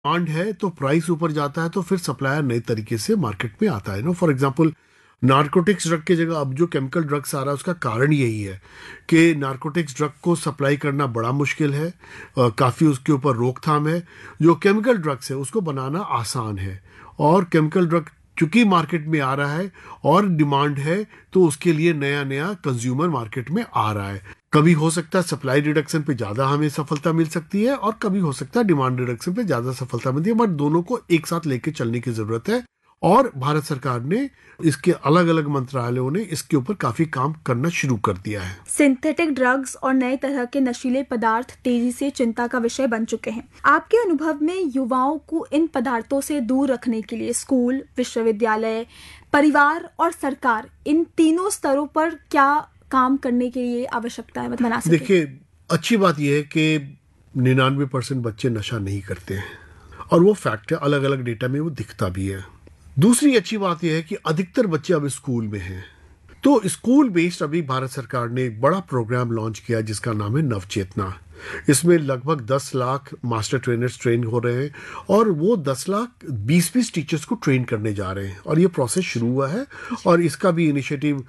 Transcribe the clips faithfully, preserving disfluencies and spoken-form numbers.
Demand है तो price ऊपर जाता है, तो फिर सप्लायर नए तरीके से मार्केट में आता है ना। फॉर एग्जांपल नारकोटिक्स ड्रग की जगह अब जो केमिकल ड्रग्स आ रहा है उसका कारण यही है कि नारकोटिक्स ड्रग को सप्लाई करना बड़ा मुश्किल है, काफ़ी उसके ऊपर रोकथाम है। जो केमिकल ड्रग्स है उसको बनाना आसान है, और केमिकल ड्रग चूंकि मार्केट में आ रहा है और डिमांड है, तो उसके लिए नया नया कंज्यूमर मार्केट में आ रहा है। कभी हो सकता है सप्लाई रिडक्शन पे ज़्यादा हमें सफलता मिल सकती है, और कभी हो सकता है डिमांड रिडक्शन पे ज़्यादा सफलता मिलती है, बट दोनों को एक साथ लेके चलने की ज़रूरत है। और भारत सरकार ने इसके अलग अलग मंत्रालयों ने इसके ऊपर काफी काम करना शुरू कर दिया है। सिंथेटिक ड्रग्स और नए तरह के नशीले पदार्थ तेजी से चिंता का विषय बन चुके हैं। आपके अनुभव में युवाओं को इन पदार्थों से दूर रखने के लिए स्कूल, विश्वविद्यालय, परिवार और सरकार, इन तीनों स्तरों पर क्या काम करने के लिए आवश्यकता है बना सके? देखिए, अच्छी बात यह है कि निन्यानवे परसेंट बच्चे नशा नहीं करते हैं, और वो फैक्ट है, अलग अलग डेटा में वो दिखता भी है। दूसरी अच्छी बात यह है कि अधिकतर बच्चे अब स्कूल में हैं, तो स्कूल बेस्ड अभी भारत सरकार ने एक बड़ा प्रोग्राम लॉन्च किया जिसका नाम है नवचेतना। इसमें लगभग दस लाख मास्टर ट्रेनर्स ट्रेन हो रहे हैं, और वो दस लाख बीस बीस टीचर्स को ट्रेन करने जा रहे हैं, और ये प्रोसेस शुरू हुआ है। और इसका भी इनिशिएटिव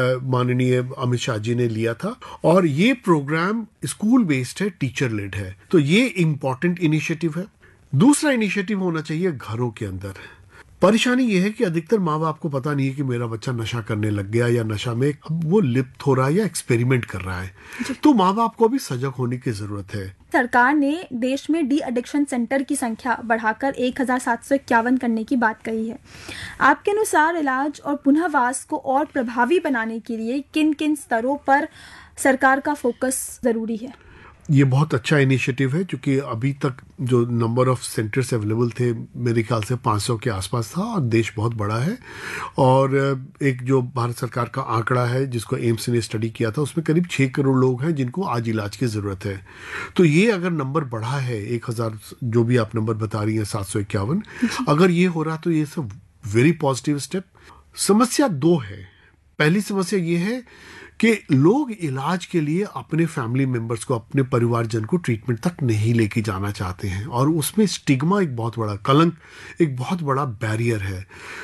माननीय अमित शाह जी ने लिया था, और ये प्रोग्राम स्कूल बेस्ड है, टीचर लेड है, तो ये इम्पॉर्टेंट इनिशिएटिव है। दूसरा इनिशिएटिव होना चाहिए घरों के अंदर। परेशानी यह है कि अधिकतर माँ बाप को पता नहीं है कि मेरा बच्चा नशा करने लग गया, या नशा में अब वो लिप्त हो रहा है, या एक्सपेरिमेंट कर रहा है, तो माँ बाप को भी सजग होने की जरूरत है। सरकार ने देश में डी एडिक्शन सेंटर की संख्या बढ़ाकर एक हजार सात सौ इक्यावन करने की बात कही है। आपके अनुसार इलाज और पुनर्वास को और प्रभावी बनाने के लिए किन किन स्तरों पर सरकार का फोकस जरूरी है? ये बहुत अच्छा इनिशिएटिव है, क्योंकि अभी तक जो नंबर ऑफ सेंटर्स अवेलेबल थे मेरे ख्याल से पाँच सौ के आसपास था, और देश बहुत बड़ा है। और एक जो भारत सरकार का आंकड़ा है जिसको एम्स ने स्टडी किया था, उसमें करीब छः करोड़ लोग हैं जिनको आज इलाज की ज़रूरत है। तो ये अगर नंबर बढ़ा है, एक हज़ार जो भी आप नंबर बता रही हैं सात सौ इक्यावन, अगर ये हो रहा तो ये सब वेरी पॉजिटिव स्टेप। समस्या दो है। पहली समस्या ये है कि लोग इलाज के लिए अपने फैमिली मेंबर्स को, अपने परिवारजन को ट्रीटमेंट तक नहीं लेके जाना चाहते हैं, और उसमें स्टिग्मा एक बहुत बड़ा कलंक, एक बहुत बड़ा बैरियर है।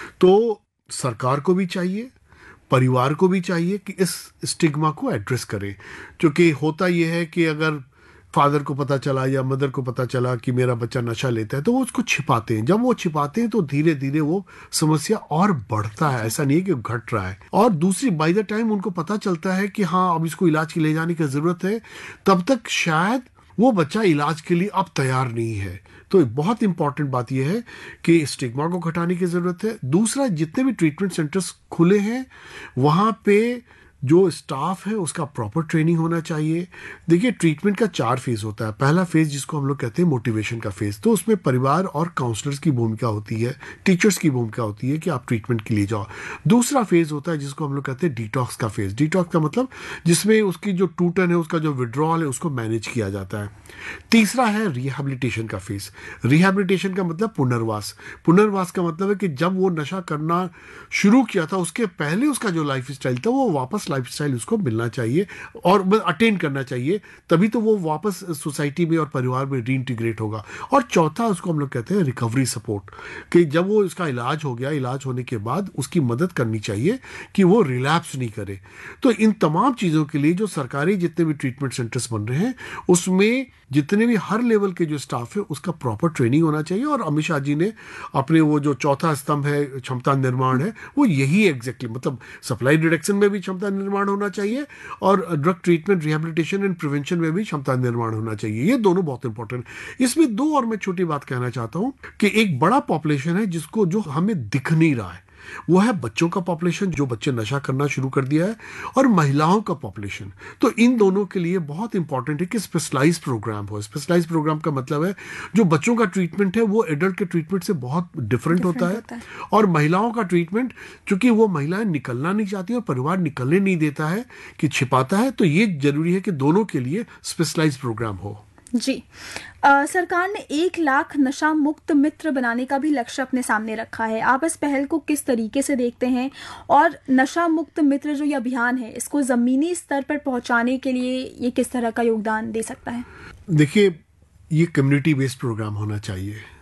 तो सरकार को भी चाहिए, परिवार को भी चाहिए कि इस स्टिग्मा को एड्रेस करें। क्योंकि होता यह है कि अगर फादर को पता चला या मदर को पता चला कि मेरा बच्चा नशा लेता है, तो वो उसको छिपाते हैं। जब वो छिपाते हैं तो धीरे धीरे वो समस्या और बढ़ता है, ऐसा नहीं है कि घट रहा है। और दूसरी, बाय द टाइम उनको पता चलता है कि हाँ अब इसको इलाज के ले जाने की जरूरत है, तब तक शायद वो बच्चा इलाज के लिए अब तैयार नहीं है। तो बहुत इंपॉर्टेंट बात यह है कि स्टिग्मा को घटाने की जरूरत है। दूसरा, जितने भी ट्रीटमेंट सेंटर्स खुले हैं वहाँ पे जो स्टाफ है उसका प्रॉपर ट्रेनिंग होना चाहिए। देखिए, ट्रीटमेंट का चार फेज होता है। पहला फेज जिसको हम लोग कहते हैं मोटिवेशन का फेज, तो उसमें परिवार और काउंसलर्स की भूमिका होती है, टीचर्स की भूमिका होती है कि आप ट्रीटमेंट के लिए जाओ। दूसरा फेज होता है जिसको हम लोग कहते हैं डिटॉक्स का फेज। डिटॉक्स का मतलब जिसमें उसकी जो टूटन है, उसका जो विड्रॉल है, उसको मैनेज किया जाता है। तीसरा है रिहैबिलिटेशन का फेज। रिहैबिलिटेशन का मतलब पुनर्वास। पुनर्वास का मतलब है कि जब वो नशा करना शुरू किया था उसके पहले उसका जो लाइफ स्टाइल था, वो वापस लाइफस्टाइल उसको मिलना चाहिए और अटेन करना चाहिए, तभी तो वो वापस सोसाइटी में और परिवार में रीइंटीग्रेट होगा। और चौथा, उसको हम लोग कहते हैं रिकवरी सपोर्ट, कि जब वो इसका इलाज हो गया, इलाज होने के बाद उसकी मदद करनी चाहिए कि वो रिलैप्स नहीं करे। तो इन तमाम चीज़ों के लिए जो सरकारी जितने भी ट्रीटमेंट सेंटर्स बन रहे हैं, उसमें जितने भी हर लेवल के जो स्टाफ है उसका प्रॉपर ट्रेनिंग होना चाहिए। और अमित शाह जी ने अपने वो जो चौथा स्तंभ है, क्षमता निर्माण है, वो यही एग्जैक्टली मतलब सप्लाई डिडक्शन में भी क्षमता निर्माण होना चाहिए, और drug treatment, rehabilitation and prevention में भी क्षमता निर्माण होना चाहिए। ये दोनों बहुत इंपॉर्टेंट। इसमें दो और मैं छोटी बात कहना चाहता हूं कि एक बड़ा पॉपुलेशन है जिसको जो हमें दिख नहीं रहा है, वो है बच्चों का पॉपुलेशन, जो बच्चे नशा करना शुरू कर दिया है, और महिलाओं का पॉपुलेशन। तो इन दोनों के लिए बहुत इंपॉर्टेंट है कि स्पेशलाइज प्रोग्राम हो। स्पेशलाइज प्रोग्राम का मतलब है जो बच्चों का ट्रीटमेंट है वो एडल्ट के ट्रीटमेंट से बहुत डिफरेंट होता है, होता है। और महिलाओं का ट्रीटमेंट, चूंकि वो महिलाएं निकलना नहीं चाहती और परिवार निकलने नहीं देता है, कि छिपाता है, तो ये जरूरी है कि दोनों के लिए स्पेशलाइज प्रोग्राम हो। जी, आ, सरकार ने एक लाख नशा मुक्त मित्र बनाने का भी लक्ष्य अपने सामने रखा है। आप इस पहल को किस तरीके से देखते हैं, और नशा मुक्त मित्र जो ये अभियान है, इसको जमीनी स्तर पर पहुंचाने के लिए ये किस तरह का योगदान दे सकता है? देखिए, ये कम्युनिटी बेस्ड प्रोग्राम होना चाहिए।